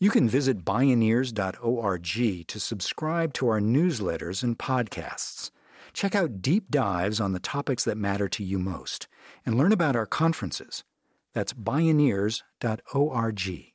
You can visit Bioneers.org to subscribe to our newsletters and podcasts. Check out deep dives on the topics that matter to you most, and learn about our conferences. That's Bioneers.org.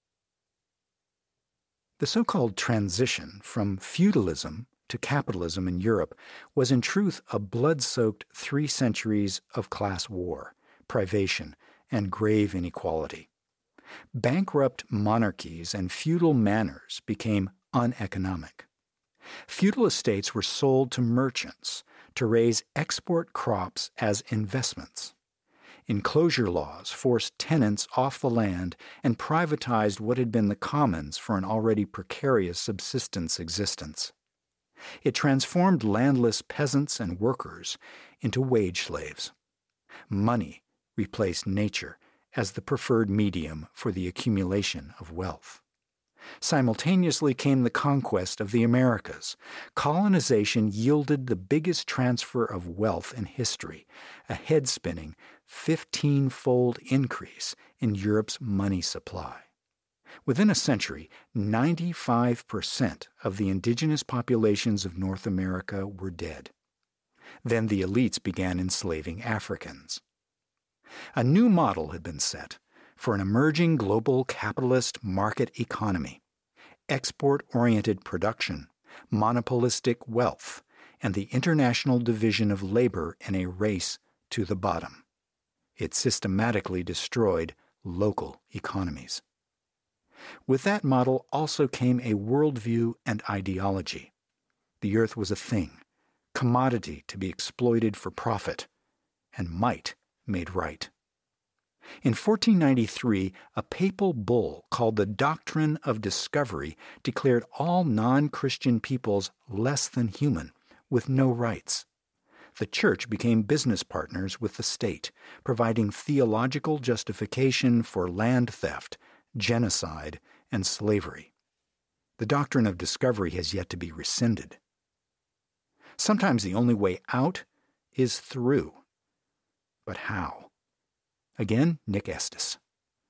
The so-called transition from feudalism to capitalism in Europe was in truth a blood-soaked 3 centuries of class war, privation, and grave inequality. Bankrupt monarchies and feudal manors became uneconomic. Feudal estates were sold to merchants to raise export crops as investments. Enclosure laws forced tenants off the land and privatized what had been the commons for an already precarious subsistence existence. It transformed landless peasants and workers into wage slaves. Money replaced nature as the preferred medium for the accumulation of wealth. Simultaneously came the conquest of the Americas. Colonization yielded the biggest transfer of wealth in history, a head-spinning 15-fold increase in Europe's money supply. Within a century, 95% of the indigenous populations of North America were dead. Then the elites began enslaving Africans. A new model had been set for an emerging global capitalist market economy: export-oriented production, monopolistic wealth, and the international division of labor in a race to the bottom. It systematically destroyed local economies. With that model also came a worldview and ideology. The earth was a thing, commodity to be exploited for profit, and might made right. In 1493, a papal bull called the Doctrine of Discovery declared all non-Christian peoples less than human, with no rights. The Church became business partners with the state, providing theological justification for land theft, genocide, and slavery. The Doctrine of Discovery has yet to be rescinded. Sometimes the only way out is through. But how? Again, Nick Estes.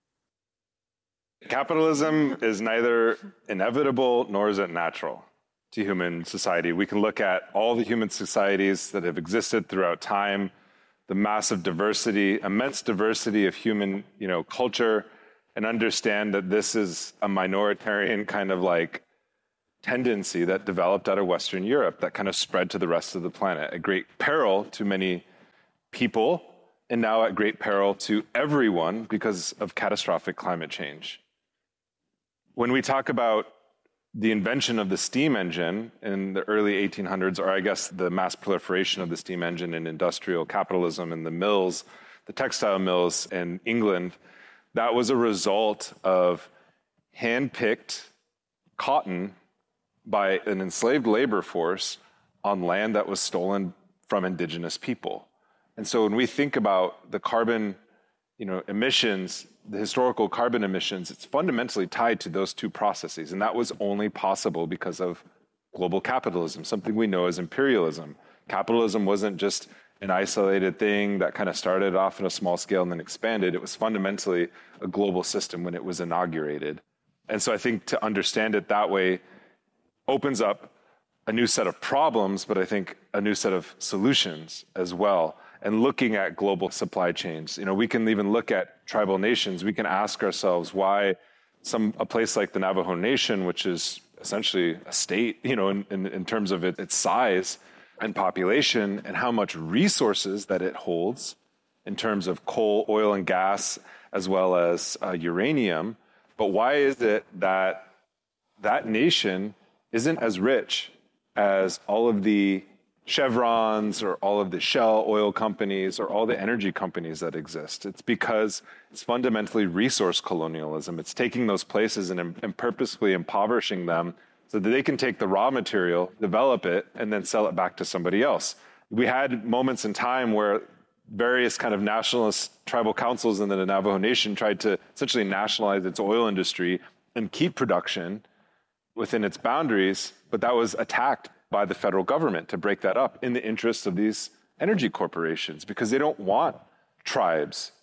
Capitalism is neither inevitable nor is it natural to human society. We can look at all the human societies that have existed throughout time, the massive diversity, immense diversity of human, culture, and understand that this is a minoritarian kind of like tendency that developed out of Western Europe that kind of spread to the rest of the planet at great peril to many people, and now at great peril to everyone because of catastrophic climate change. When we talk about the invention of the steam engine in the early 1800s, or I guess the mass proliferation of the steam engine in industrial capitalism and the mills, the textile mills in England, that was a result of hand-picked cotton by an enslaved labor force on land that was stolen from indigenous people. And so when we think about the carbon, emissions, the historical carbon emissions, it's fundamentally tied to those two processes. And that was only possible because of global capitalism, something we know as imperialism. Capitalism wasn't just an isolated thing that kind of started off on a small scale and then expanded. It was fundamentally a global system when it was inaugurated. And so I think to understand it that way opens up a new set of problems, but I think a new set of solutions as well. And looking at global supply chains, we can even look at tribal nations. We can ask ourselves why a place like the Navajo Nation, which is essentially a state, in terms of its size and population and how much resources that it holds in terms of coal, oil, and gas, as well as uranium. But why is it that that nation isn't as rich as all of the Chevrons or all of the Shell oil companies or all the energy companies that exist? It's because it's fundamentally resource colonialism. It's taking those places and purposefully impoverishing them so that they can take the raw material, develop it, and then sell it back to somebody else. We had moments in time where various kind of nationalist tribal councils in the Navajo Nation tried to essentially nationalize its oil industry and keep production within its boundaries, but that was attacked by the federal government to break that up in the interests of these energy corporations because they don't want tribes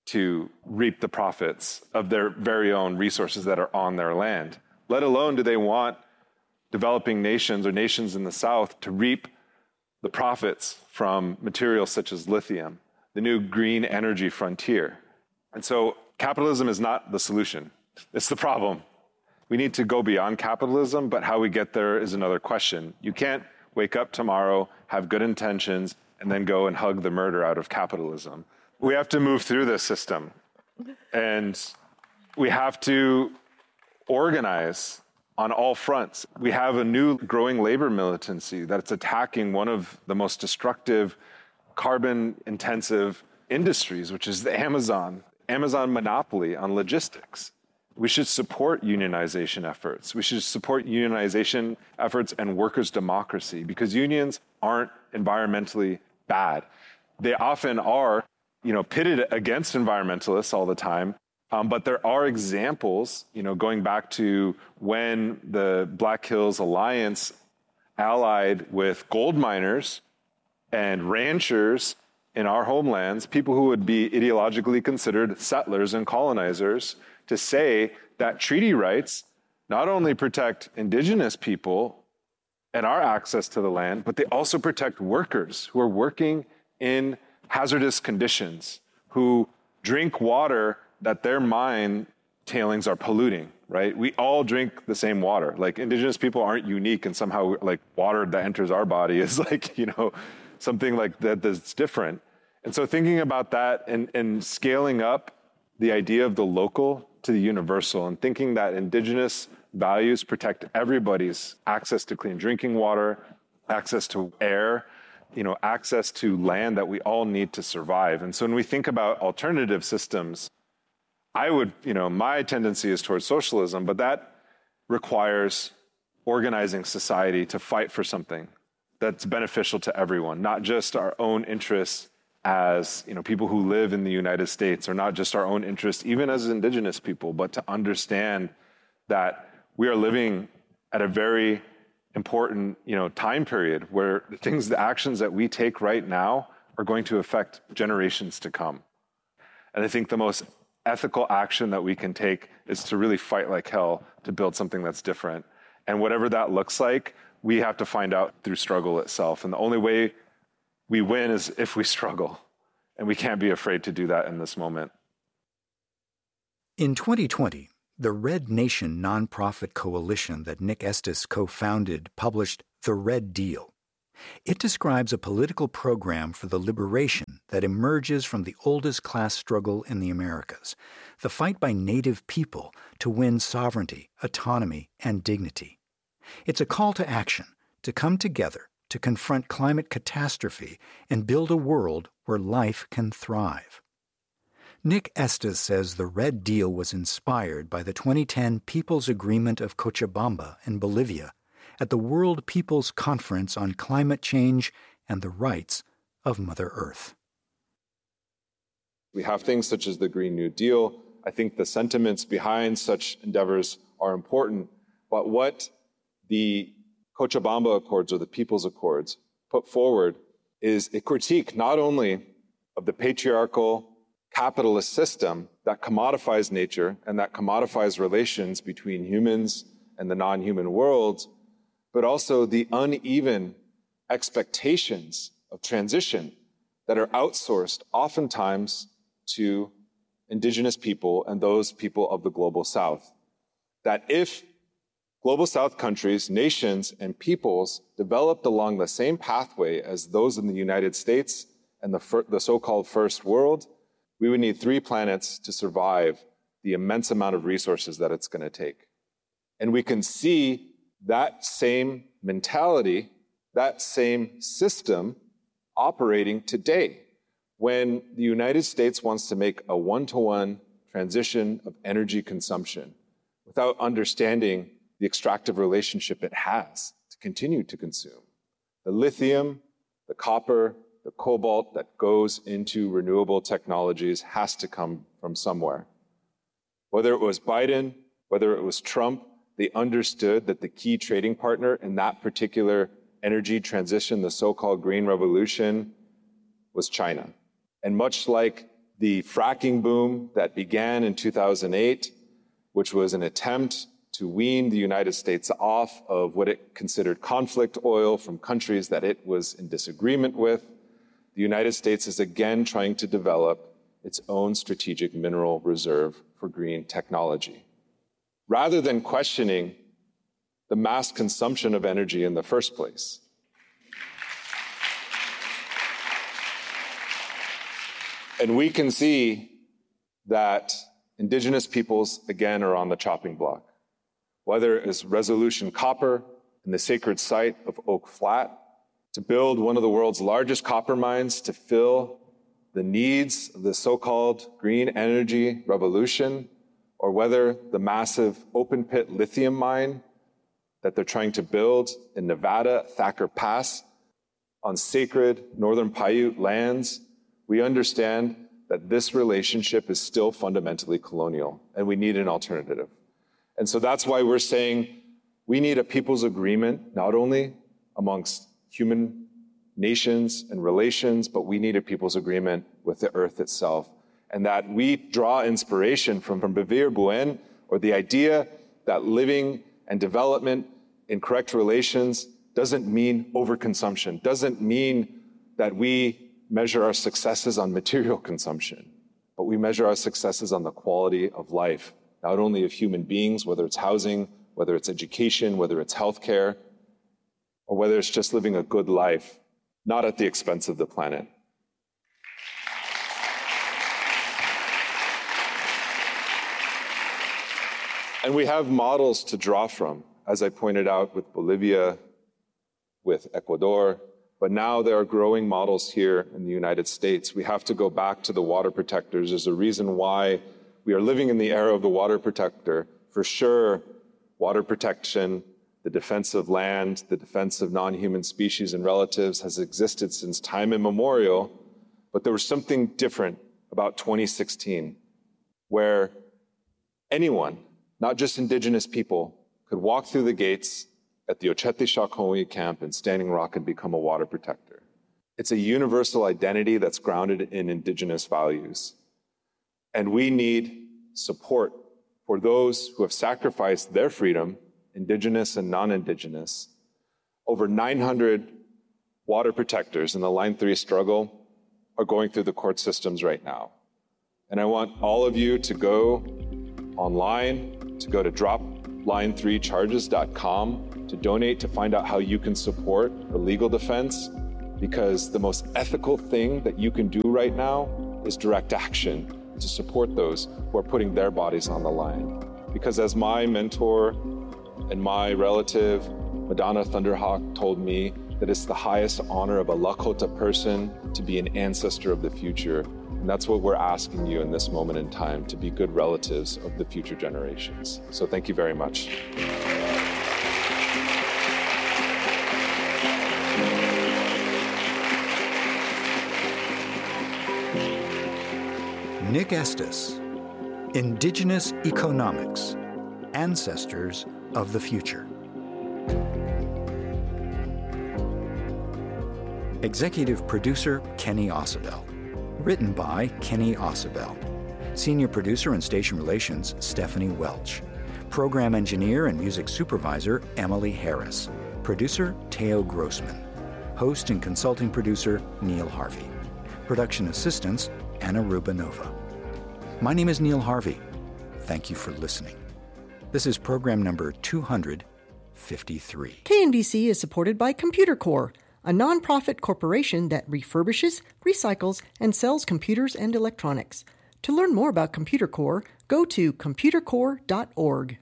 to reap the profits of their very own resources that are on their land, let alone do they want developing nations or nations in the South to reap the profits from materials such as lithium, the new green energy frontier. And so capitalism is not the solution. It's the problem. We need to go beyond capitalism, but how we get there is another question. You can't wake up tomorrow, have good intentions, and then go and hug the murder out of capitalism. We have to move through this system, and we have to organize on all fronts. We have a new growing labor militancy that's attacking one of the most destructive, carbon-intensive industries, which is the Amazon monopoly on logistics. We should support unionization efforts. We should support unionization efforts and workers' democracy, because unions aren't environmentally bad. They often are, pitted against environmentalists all the time. But there are examples, going back to when the Black Hills Alliance allied with gold miners and ranchers in our homelands, people who would be ideologically considered settlers and colonizers, to say that treaty rights not only protect indigenous people and our access to the land, but they also protect workers who are working in hazardous conditions, who drink water that their mine tailings are polluting, right? We all drink the same water. Like, indigenous people aren't unique, and somehow like water that enters our body is like, something like that that's different. And so thinking about that and scaling up the idea of the local to the universal, and thinking that indigenous values protect everybody's access to clean drinking water, access to air, access to land that we all need to survive. And so when we think about alternative systems, my tendency is towards socialism, but that requires organizing society to fight for something that's beneficial to everyone, not just our own interests as people who live in the United States, or not just our own interests even as indigenous people, but to understand that we are living at a very important time period where the actions that we take right now are going to affect generations to come. And I think the most ethical action that we can take is to really fight like hell to build something that's different. And whatever that looks like, we have to find out through struggle itself. And the only way we win is if we struggle. And we can't be afraid to do that in this moment. In 2020, the Red Nation nonprofit coalition that Nick Estes co-founded published The Red Deal. It describes a political program for the liberation that emerges from the oldest class struggle in the Americas, the fight by Native people to win sovereignty, autonomy, and dignity. It's a call to action, to come together, to confront climate catastrophe and build a world where life can thrive. Nick Estes says the Red Deal was inspired by the 2010 People's Agreement of Cochabamba in Bolivia at the World People's Conference on Climate Change and the Rights of Mother Earth. We have things such as the Green New Deal. I think the sentiments behind such endeavors are important, but what the Cochabamba Accords, or the People's Accords, put forward is a critique not only of the patriarchal capitalist system that commodifies nature and that commodifies relations between humans and the non-human world, but also the uneven expectations of transition that are outsourced oftentimes to indigenous people and those people of the global South. That if global South countries, nations, and peoples developed along the same pathway as those in the United States and the so-called First World, we would need 3 planets to survive the immense amount of resources that it's going to take. And we can see that same mentality, that same system operating today when the United States wants to make a one-to-one transition of energy consumption without understanding the extractive relationship it has to continue to consume. The lithium, the copper, the cobalt that goes into renewable technologies has to come from somewhere. Whether it was Biden, whether it was Trump, they understood that the key trading partner in that particular energy transition, the so-called Green Revolution, was China. And much like the fracking boom that began in 2008, which was an attempt to wean the United States off of what it considered conflict oil from countries that it was in disagreement with. The United States is again trying to develop its own strategic mineral reserve for green technology. Rather than questioning the mass consumption of energy in the first place. And we can see that indigenous peoples, again, are on the chopping block. Whether it's Resolution Copper in the sacred site of Oak Flat, to build one of the world's largest copper mines to fill the needs of the so-called green energy revolution, or whether the massive open-pit lithium mine that they're trying to build in Nevada, Thacker Pass, on sacred Northern Paiute lands, we understand that this relationship is still fundamentally colonial, and we need an alternative. And so that's why we're saying we need a people's agreement, not only amongst human nations and relations, but we need a people's agreement with the earth itself. And that we draw inspiration from Bevere Buen, or the idea that living and development in correct relations doesn't mean overconsumption, doesn't mean that we measure our successes on material consumption, but we measure our successes on the quality of life, not only of human beings, whether it's housing, whether it's education, whether it's healthcare, or whether it's just living a good life, not at the expense of the planet. And we have models to draw from, as I pointed out with Bolivia, with Ecuador, but now there are growing models here in the United States. We have to go back to the water protectors. There's a reason why we are living in the era of the water protector. For sure, water protection, the defense of land, the defense of non-human species and relatives has existed since time immemorial, but there was something different about 2016, where anyone, not just indigenous people, could walk through the gates at the Ochete Shakoni camp in Standing Rock and become a water protector. It's a universal identity that's grounded in indigenous values. And we need support for those who have sacrificed their freedom, indigenous and non-indigenous. Over 900 water protectors in the Line 3 struggle are going through the court systems right now. And I want all of you to go online, to go to dropline3charges.com to donate, to find out how you can support the legal defense, because the most ethical thing that you can do right now is direct action to support those who are putting their bodies on the line. Because as my mentor and my relative, Madonna Thunderhawk, told me, that it's the highest honor of a Lakota person to be an ancestor of the future. And that's what we're asking you in this moment in time, to be good relatives of the future generations. So thank you very much. Nick Estes, Indigenous Economics, Ancestors of the Future. Executive Producer Kenny Ausubel. Written by Kenny Ausubel. Senior Producer and Station Relations Stephanie Welch. Program Engineer and Music Supervisor Emily Harris. Producer Teo Grossman. Host and Consulting Producer Neil Harvey. Production Assistants Anna Rubinova. My name is Neil Harvey. Thank you for listening. This is program number 253. KNVC is supported by Computer Core, a nonprofit corporation that refurbishes, recycles, and sells computers and electronics. To learn more about Computer Core, go to computercore.org.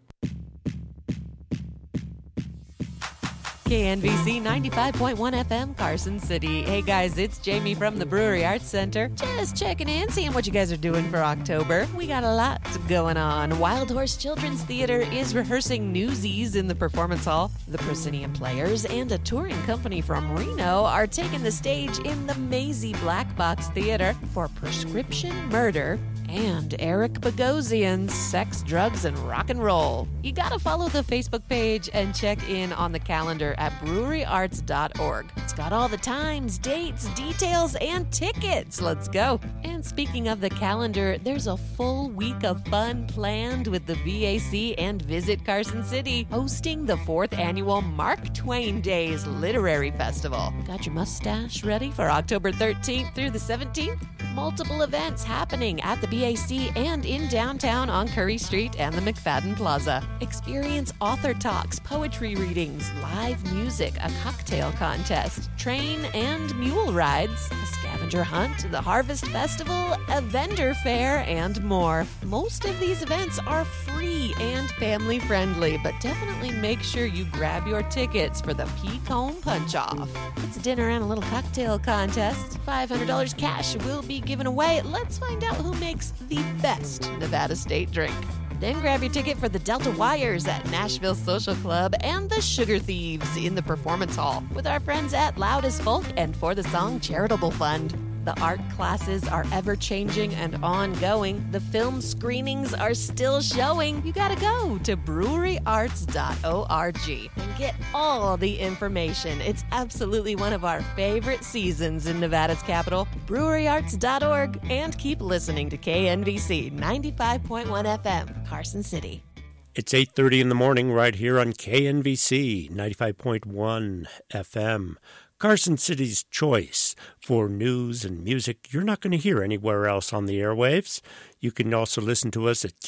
KNVC 95.1 FM, Carson City. Hey guys, it's Jamie from the Brewery Arts Center. Just checking in, seeing what you guys are doing for October. We got a lot going on. Wild Horse Children's Theater is rehearsing Newsies in the Performance Hall. The Proscenium Players and a touring company from Reno are taking the stage in the Maisie Black Box Theater for Prescription Murder and Eric Bogosian's Sex, Drugs, and Rock and Roll. You gotta follow the Facebook page and check in on the calendar at breweryarts.org. It's got all the times, dates, details, and tickets. Let's go. And speaking of the calendar, there's a full week of fun planned with the BAC and Visit Carson City hosting the 4th annual Mark Twain Days Literary Festival. Got your mustache ready for October 13th through the 17th? Multiple events happening at the BAC and in downtown on Curry Street and the McFadden Plaza. Experience author talks, poetry readings, live music, a cocktail contest, train and mule rides, a scavenger hunt, the Harvest Festival, a vendor fair, and more. Most of these events are free and family friendly, but definitely make sure you grab your tickets for the P-Cone Punch-Off. It's a dinner and a little cocktail contest. $500 cash will be given away. Let's find out who makes the best Nevada State drink. Then grab your ticket for the Delta Wires at Nashville Social Club and the Sugar Thieves in the Performance Hall with our friends at Loud as Folk and For the Song Charitable Fund. The art classes are ever-changing and ongoing. The film screenings are still showing. You gotta go to breweryarts.org and get all the information. It's absolutely one of our favorite seasons in Nevada's capital. breweryarts.org, and keep listening to KNVC 95.1 FM, Carson City. It's 8:30 in the morning right here on KNVC 95.1 FM. Carson City's choice for news and music you're not going to hear anywhere else on the airwaves. You can also listen to us at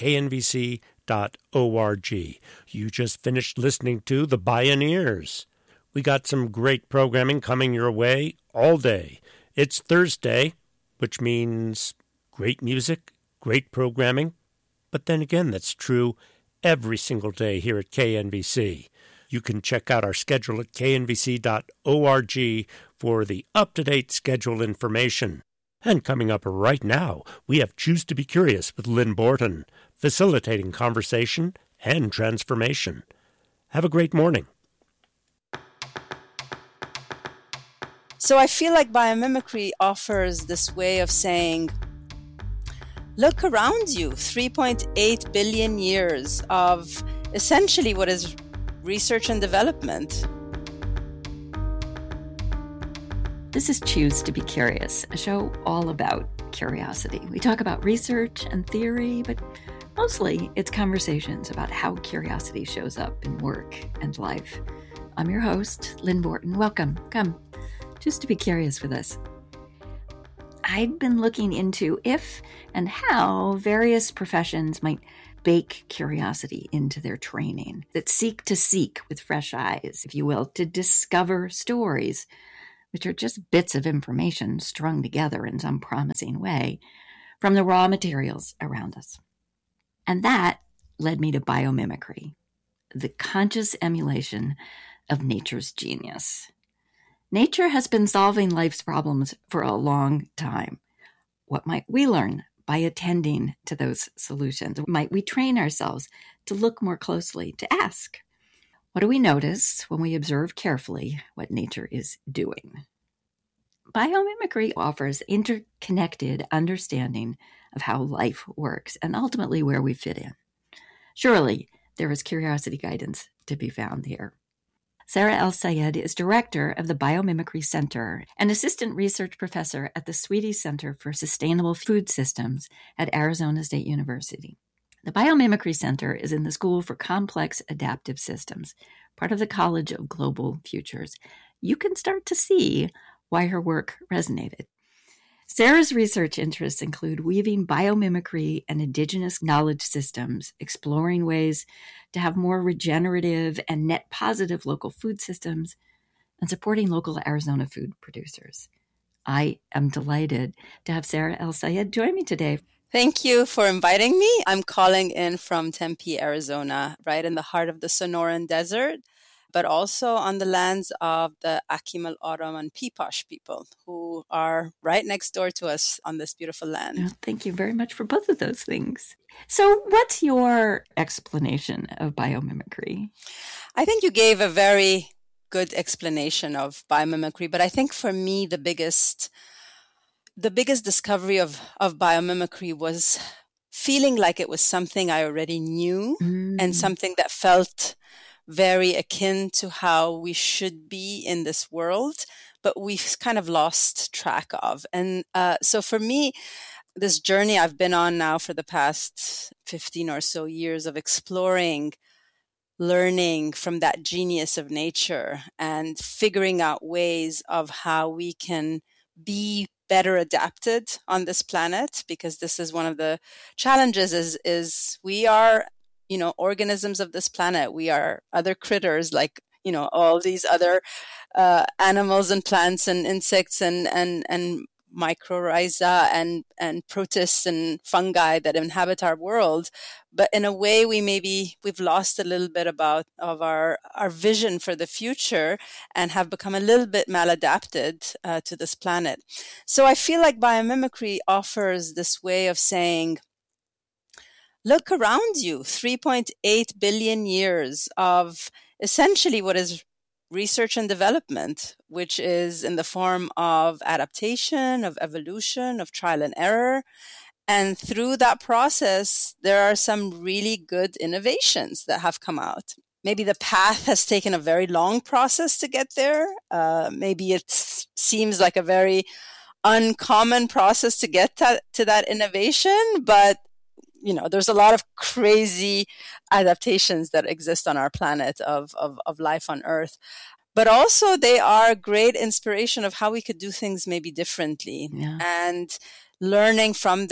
knvc.org. You just finished listening to The Bioneers. We got some great programming coming your way all day. It's Thursday, which means great music, great programming. But then again, that's true every single day here at KNVC. You can check out our schedule at knvc.org for the up-to-date schedule information. And coming up right now, we have Choose to be Curious with Lynn Borton, facilitating conversation and transformation. Have a great morning. So I feel like biomimicry offers this way of saying, look around you, 3.8 billion years of essentially what is research and development. This is Choose to be Curious, a show all about curiosity. We talk about research and theory, but mostly it's conversations about how curiosity shows up in work and life. I'm your host, Lynn Borton. Welcome. Come. Choose to be curious with us. I'd been looking into if and how various professions might bake curiosity into their training, that seek with fresh eyes, if you will, to discover stories, which are just bits of information strung together in some promising way from the raw materials around us. And that led me to biomimicry, the conscious emulation of nature's genius. Nature has been solving life's problems for a long time. What might we learn by attending to those solutions? Might we train ourselves to look more closely, to ask, what do we notice when we observe carefully what nature is doing? Biomimicry offers interconnected understanding of how life works and ultimately where we fit in. Surely there is curiosity guidance to be found here. Sarah El-Sayed is director of the Biomimicry Center and assistant research professor at the Sweetie Center for Sustainable Food Systems at Arizona State University. The Biomimicry Center is in the School for Complex Adaptive Systems, part of the College of Global Futures. You can start to see why her work resonated. Sarah's research interests include weaving biomimicry and indigenous knowledge systems, exploring ways to have more regenerative and net positive local food systems, and supporting local Arizona food producers. I am delighted to have Sarah El-Sayed join me today. Thank you for inviting me. I'm calling in from Tempe, Arizona, right in the heart of the Sonoran Desert, but also on the lands of the Akimel Orum and Peeposh people who are right next door to us on this beautiful land. Well, thank you very much for both of those things. So what's your explanation of biomimicry? I think you gave a very good explanation of biomimicry, but I think for me the biggest the biggest discovery of biomimicry was feeling like it was something I already knew and something that felt very akin to how we should be in this world, but we've kind of lost track of. And so for me, this journey I've been on now for the past 15 or so years of exploring, learning from that genius of nature and figuring out ways of how we can be better adapted on this planet, because this is one of the challenges is we are, organisms of this planet. We are other critters like, all these other animals and plants and insects and mycorrhiza and protists and fungi that inhabit our world. But in a way, we've lost a little bit of our vision for the future and have become a little bit maladapted to this planet. So I feel like biomimicry offers this way of saying, look around you, 3.8 billion years of essentially what is research and development, which is in the form of adaptation, of evolution, of trial and error. And through that process, there are some really good innovations that have come out. Maybe the path has taken a very long process to get there. Maybe it seems like a very uncommon process to get to that innovation, but there's a lot of crazy adaptations that exist on our planet of life on Earth. But also they are great inspiration of how we could do things maybe differently. Yeah. And learning from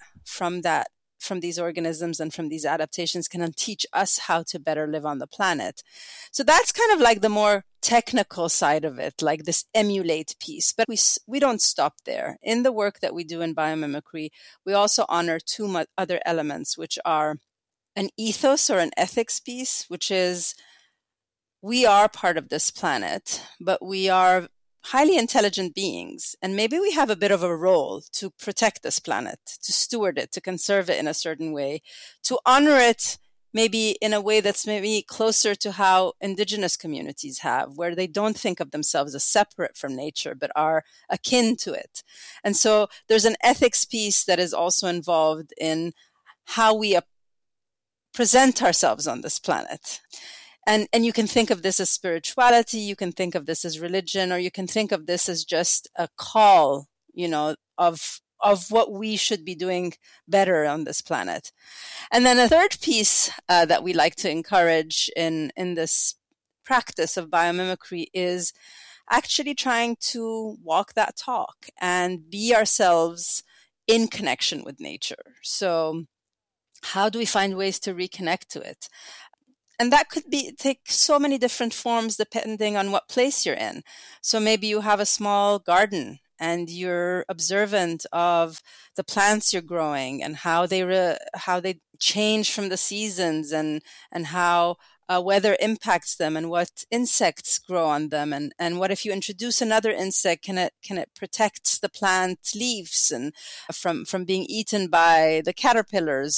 these organisms and from these adaptations can teach us how to better live on the planet. So that's kind of like the more technical side of it, like this emulate piece. But we don't stop there. In the work that we do in biomimicry, we also honor two other elements, which are an ethos or an ethics piece, which is we are part of this planet, but we are highly intelligent beings. And maybe we have a bit of a role to protect this planet, to steward it, to conserve it in a certain way, to honor it maybe in a way that's maybe closer to how indigenous communities have, where they don't think of themselves as separate from nature, but are akin to it. And so there's an ethics piece that is also involved in how we present ourselves on this planet. And you can think of this as spirituality, you can think of this as religion, or you can think of this as just a call, of what we should be doing better on this planet. And then a third piece that we like to encourage in this practice of biomimicry is actually trying to walk that talk and be ourselves in connection with nature. So how do we find ways to reconnect to it? And that could take so many different forms depending on what place you're in. So maybe you have a small garden and you're observant of the plants you're growing and how they change from the seasons and how weather impacts them and what insects grow on them and what if you introduce another insect, can it protect the plant leaves and from being eaten by the caterpillars?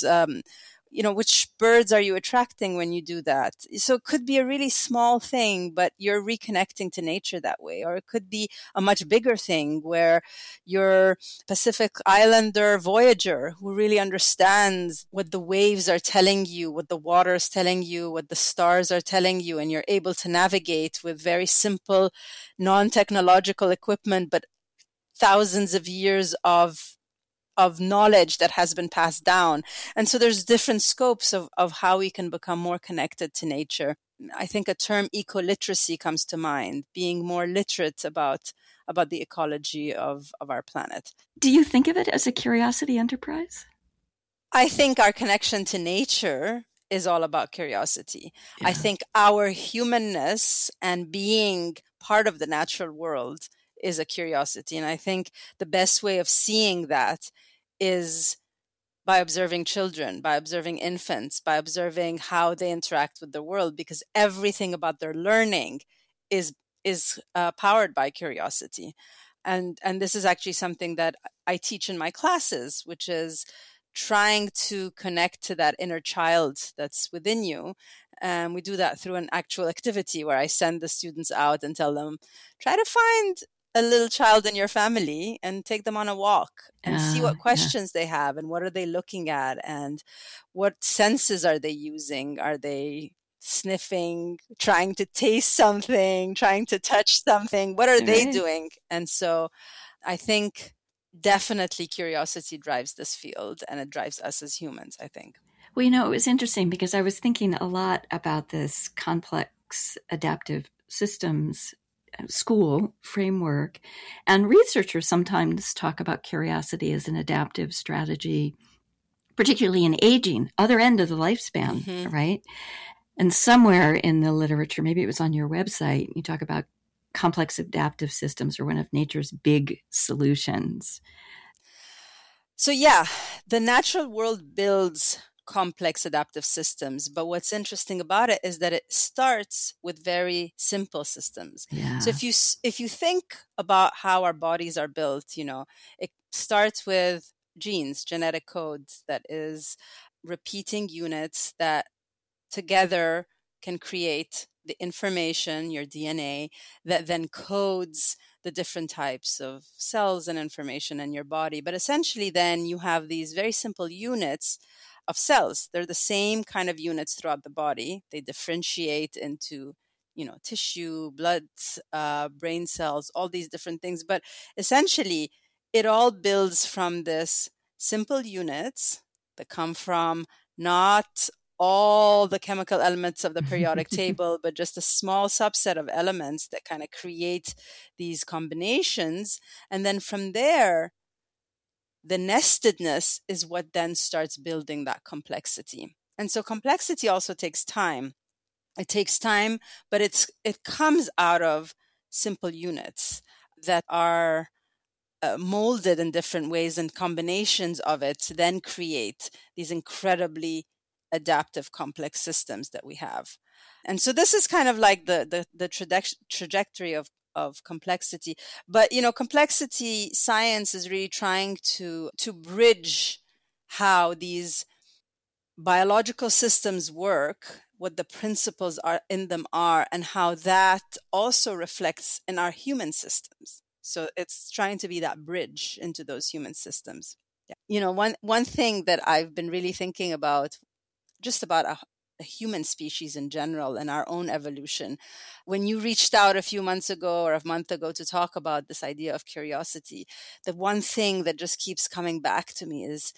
Which birds are you attracting when you do that? So it could be a really small thing, but you're reconnecting to nature that way. Or it could be a much bigger thing where you're Pacific Islander voyager who really understands what the waves are telling you, what the water is telling you, what the stars are telling you, and you're able to navigate with very simple, non-technological equipment, but thousands of years of knowledge that has been passed down. And so there's different scopes of how we can become more connected to nature. I think a term eco-literacy comes to mind, being more literate about the ecology of our planet. Do you think of it as a curiosity enterprise? I think our connection to nature is all about curiosity. Yeah. I think our humanness and being part of the natural world is a curiosity. And I think the best way of seeing that is by observing children, by observing infants, by observing how they interact with the world, because everything about their learning is powered by curiosity. And this is actually something that I teach in my classes, which is trying to connect to that inner child that's within you. And we do that through an actual activity where I send the students out and tell them, try to find a little child in your family and take them on a walk and see what questions they have and what are they looking at and what senses are they using. Are they sniffing, trying to taste something, trying to touch something? What are they doing? And so I think definitely curiosity drives this field, and it drives us as humans, I think. Well, it was interesting because I was thinking a lot about this complex adaptive systems school framework. And researchers sometimes talk about curiosity as an adaptive strategy, particularly in aging, other end of the lifespan, right? And somewhere in the literature, maybe it was on your website, you talk about complex adaptive systems are one of nature's big solutions. So yeah, the natural world builds complex adaptive systems. But what's interesting about it is that it starts with very simple systems. Yeah. So if you think about how our bodies are built, it starts with genes, genetic codes, that is repeating units that together can create the information, your DNA, that then codes the different types of cells and information in your body. But essentially then you have these very simple units of cells. They're the same kind of units throughout the body. They differentiate into, tissue, blood, brain cells, all these different things. But essentially, it all builds from this simple units that come from not all the chemical elements of the periodic table, but just a small subset of elements that kind of create these combinations. And then from there, the nestedness is what then starts building that complexity. And so complexity also takes time. It takes time, but it comes out of simple units that are molded in different ways, and combinations of it then create these incredibly adaptive complex systems that we have. And so this is kind of like the trajectory of complexity. But, complexity science is really trying to bridge how these biological systems work, what the principles are in them are, and how that also reflects in our human systems. So it's trying to be that bridge into those human systems. Yeah. One thing that I've been really thinking about, just about a human species in general and our own evolution. When you reached out a few months ago or a month ago to talk about this idea of curiosity, the one thing that just keeps coming back to me is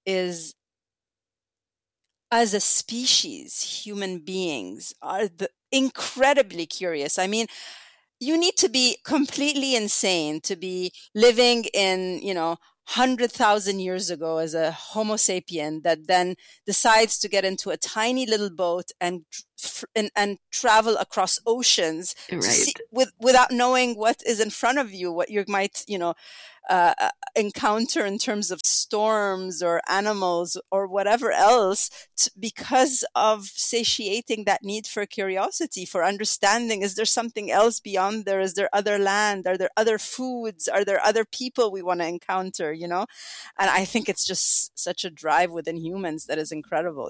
as a species, human beings are incredibly curious. I mean, you need to be completely insane to be living in, 100,000 years ago as a Homo sapien that then decides to get into a tiny little boat and travel across oceans Right. to see, without knowing what is in front of you, what you might, encounter in terms of storms or animals or whatever else, because of satiating that need for curiosity, for understanding, is there something else beyond there? Is there other land? Are there other foods? Are there other people we want to encounter, And I think it's just such a drive within humans that is incredible,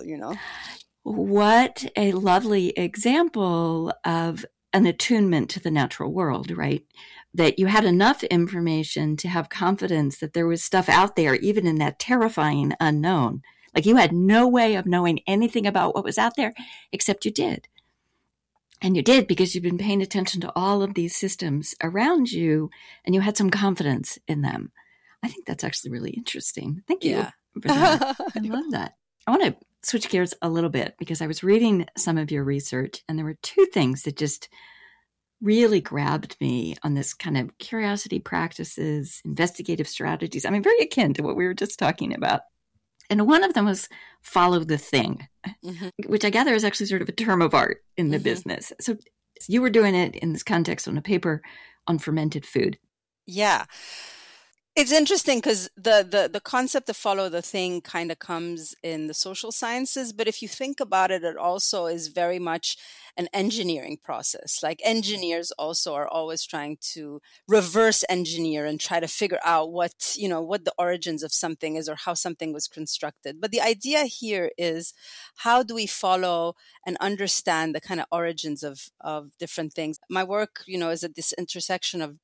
What a lovely example of an attunement to the natural world, right? That you had enough information to have confidence that there was stuff out there, even in that terrifying unknown. Like you had no way of knowing anything about what was out there, except you did. And you did because you've been paying attention to all of these systems around you, and you had some confidence in them. I think that's actually really interesting. Thank you for that. I love that. I want to switch gears a little bit because I was reading some of your research, and there were two things that just really grabbed me on this kind of curiosity practices, investigative strategies. I mean, very akin to what we were just talking about. And one of them was follow the thing, which I gather is actually sort of a term of art in the business. So you were doing it in this context on a paper on fermented food. Yeah. It's interesting because the concept of follow the thing kind of comes in the social sciences. But if you think about it, it also is very much an engineering process. Like engineers also are always trying to reverse engineer and try to figure out what the origins of something is or how something was constructed. But the idea here is, how do we follow and understand the kind of origins of different things? My work, is at this intersection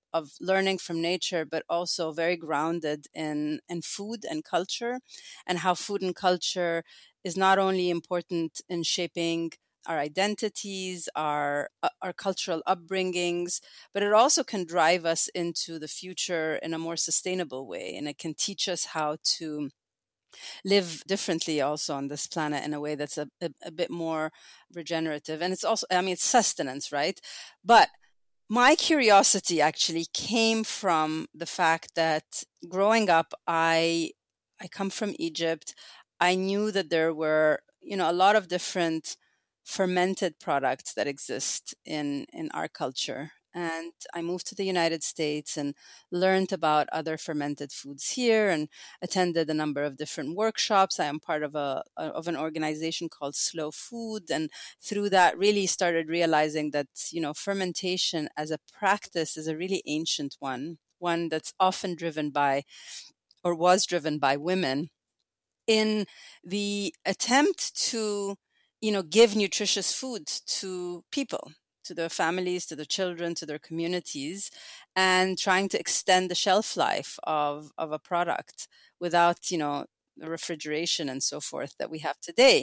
of learning from nature, but also very grounded in food and culture, and how food and culture is not only important in shaping our identities, our cultural upbringings, but it also can drive us into the future in a more sustainable way. And it can teach us how to live differently also on this planet in a way that's a bit more regenerative. And it's also, I mean, it's sustenance, right? But my curiosity actually came from the fact that growing up, I come from Egypt. I knew that there were, a lot of different fermented products that exist in our culture. And I moved to the United States and learned about other fermented foods here and attended a number of different workshops. I am part of an organization called Slow Food, and through that really started realizing that, fermentation as a practice is a really ancient one that's often driven by, or was driven by, women in the attempt to, give nutritious food to people, to their families, to their children, to their communities, and trying to extend the shelf life of a product without, the refrigeration and so forth that we have today.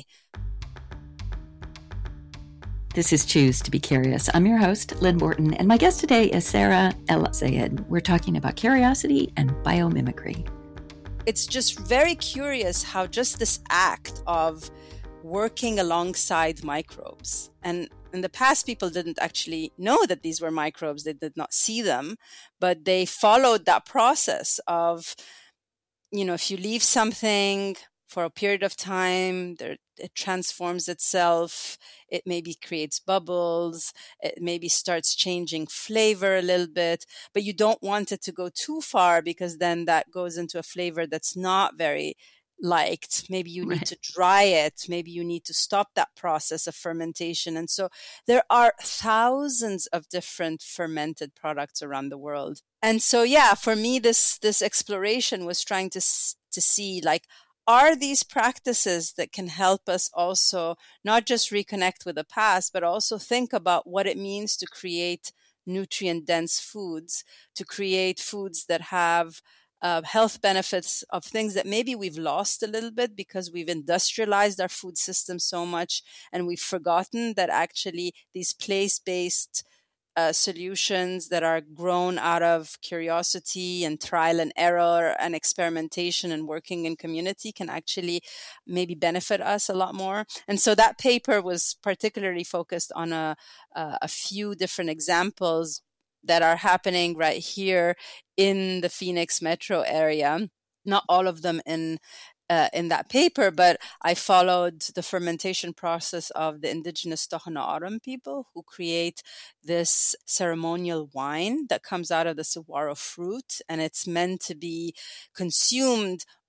This is Choose to be Curious. I'm your host, Lynn Morton, and my guest today is Sarah El-Sayed. We're talking about curiosity and biomimicry. It's just very curious how just this act of working alongside microbes, and in the past, people didn't actually know that these were microbes. They did not see them, but they followed that process of, if you leave something for a period of time, it transforms itself. It maybe creates bubbles. It maybe starts changing flavor a little bit, but you don't want it to go too far because then that goes into a flavor that's not very liked. Maybe you need to dry it. Maybe you need to stop that process of fermentation. And so there are thousands of different fermented products around the world. And so, for me, this exploration was trying to see, like, are these practices that can help us also not just reconnect with the past, but also think about what it means to create nutrient-dense foods, to create foods that have health benefits of things that maybe we've lost a little bit because we've industrialized our food system so much, and we've forgotten that actually these place-based solutions that are grown out of curiosity and trial and error and experimentation and working in community can actually maybe benefit us a lot more. And so that paper was particularly focused on a few different examples that are happening right here in the Phoenix metro area. Not all of them in that paper, but I followed the fermentation process of the indigenous Tohono O'odham people who create this ceremonial wine that comes out of the saguaro fruit, and it's meant to be consumed